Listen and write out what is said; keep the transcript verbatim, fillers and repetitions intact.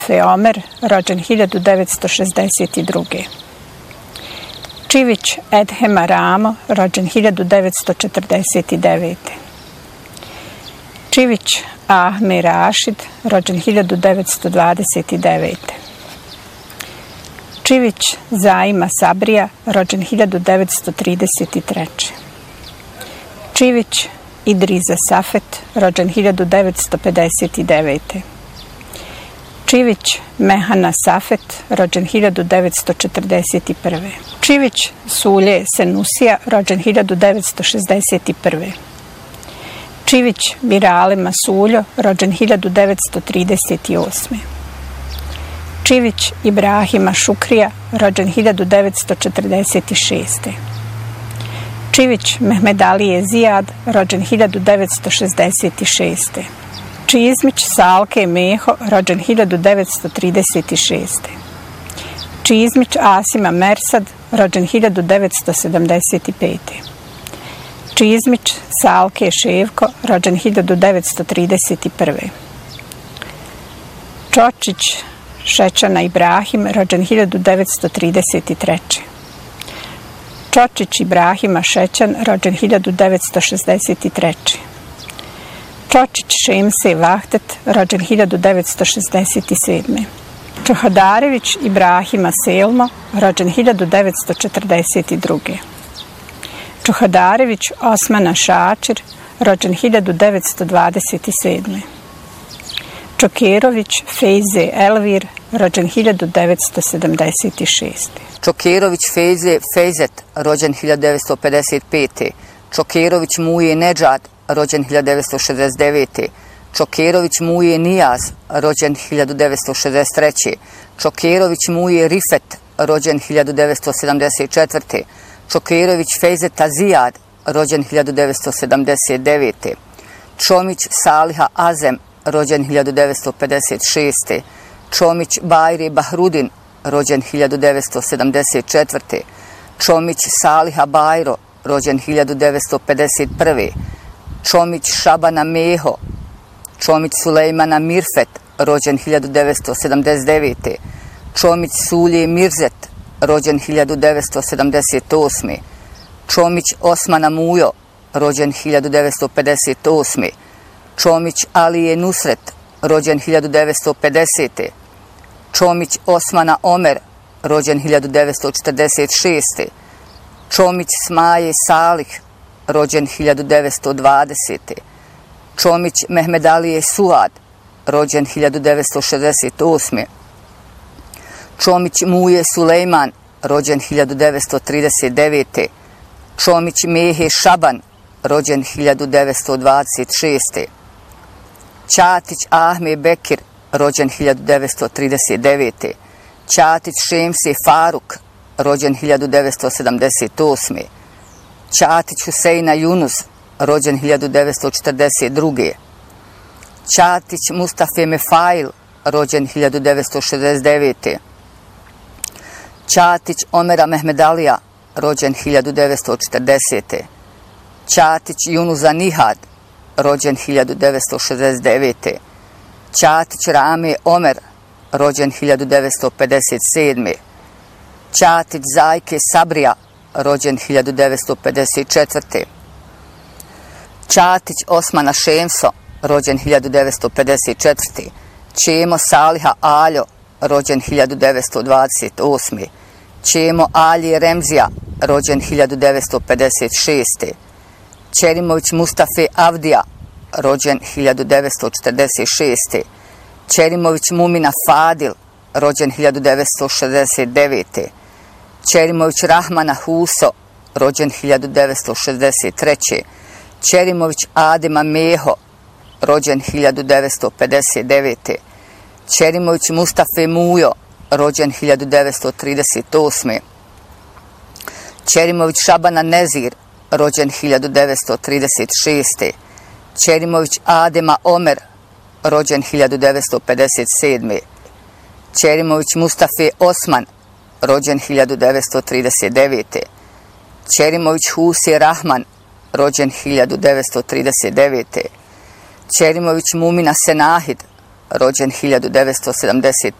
Omer, rođen hiljadu devetsto šezdeset druge. Čivić Edhema Ramo, rođen hiljadu devetsto četrdeset devete. Čivić Ahme Rašid, rođen hiljadu devetsto dvadeset devete. Čivić Zaima Sabrija, rođen hiljadu devetsto trideset treće. Čivić Idriza Safet, rođen hiljadu devetsto pedeset devete. Čivić Mehana Safet, rođen hiljadu devetsto četrdeset prve. Čivić Sulje Senusija, rođen hiljadu devetsto šezdeset prve. Čivić Birale Masuljo, rođen hiljadu devetsto trideset osme. Čivić Ibrahima Šukrija, rođen hiljadu devetsto četrdeset šeste. Čivić Mehmedalije Zijad, rođen hiljadu devetsto šezdeset šeste. Čizmić Salke Meho, rođen hiljadu devetsto trideset šeste. Čizmić Asima Mersad, rođen hiljadu devetsto sedamdeset pete. Čizmić Salke Ševko, rođen hiljadu devetsto trideset prve. Čočić Šećana Ibrahim, rođen hiljadu devetsto trideset treće. Čočić Ibrahima Šećan, rođen hiljadu devetsto šezdeset treće. Čočić Šemse Vahdet, rođen hiljadu devetsto šezdeset sedme. Čohadarević Ibrahima Selmo, rođen hiljadu devetsto četrdeset druge. Čohadarević Osmana Šačir, rođen hiljadu devetsto dvadeset sedme. Čokerović Fejze Elvir, rođen hiljadu devetsto sedamdeset šeste. Čokerović Fejze Fejzet, rođen hiljadu devetsto pedeset pete. Čokerović Muje Nedžad, rođen hiljadu devetsto šezdeset devete. Čokerović Muje Nijaz, rođen hiljadu devetsto šezdeset treće. Čokerović Muje Rifet, rođen hiljadu devetsto sedamdeset četvrte. Čokerović Fejzeta Zijad, rođen hiljadu devetsto sedamdeset devete. Čomić Saliha Azem, rođen hiljadu devetsto pedeset šeste. Čomić Bajri Bahrudin, rođen hiljadu devetsto sedamdeset četvrte. Čomić Saliha Bajro, rođen hiljadu devetsto pedeset prve. Čomić Šabana Meho. Čomić Sulejmana Mirfet, rođen hiljadu devetsto sedamdeset devete. Čomić Sulje Mirzet, rođen hiljadu devetsto sedamdeset osme. Čomić Osmana Mujo, rođen hiljadu devetsto pedeset osme. Čomić Alije Nusret, rođen hiljadu devetsto pedesete. Čomić Osmana Omer, rođen hiljadu devetsto četrdeset šeste. Čomić Smaje Salih, rođen hiljadu devetsto dvadesete. Čomić Mehmedalije Suad, rođen hiljadu devetsto šezdeset osme. Čomić Muje Sulejman, rođen hiljadu devetsto trideset devete. Čomić Mehe Šaban, rođen hiljadu devetsto dvadeset šeste. Ćatić Ahme Bekir, rođen hiljadu devetsto trideset devete. Ćatić Šemse Faruk, rođen hiljadu devetsto sedamdeset osme. Ćatić Huseina Yunus, rođen hiljadu devetsto četrdeset druge. Ćatić Mustafe Mefail, rođen hiljadu devetsto šezdeset devete. Ćatić Omera Mehmedalija, rođen hiljadu devetsto četrdesete. Ćatić Junuza Nihad, rođen hiljadu devetsto šezdeset devete. Ćatić Rame Omer, rođen hiljadu devetsto pedeset sedme. Ćatić Zajke Sabrija, rođen hiljadu devetsto pedeset četvrte. Ćatić Osmana Šemso, rođen hiljadu devetsto pedeset četvrte. Čemo Saliha Aljo, rođen hiljadu devetsto dvadeset osme. Čemo Alije Remzija, rođen hiljadu devetsto pedeset šeste. Čerimović Mustafe Avdija, rođen hiljadu devetsto četrdeset šeste. Čerimović Mumina Fadil, rođen hiljadu devetsto šezdeset devete. Čerimović Rahmana Huso, rođen hiljadu devetsto šezdeset treće. Čerimović Adema Meho, rođen hiljadu devetsto pedeset devete. Čerimović Mustafe Mujo, rođen hiljadu devetsto trideset osme. Čerimović Šabana Nezir, rođen hiljadu devetsto trideset šeste. Čerimović Adema Omer, rođen hiljadu devetsto pedeset sedme. Čerimović Mustafe Osman, rođen hiljadu devetsto trideset devete. Čerimović Huse Rahman, rođen hiljadu devetsto trideset devete. Čerimović Mumina Senahid, rođen hiljadu devetsto sedamdeset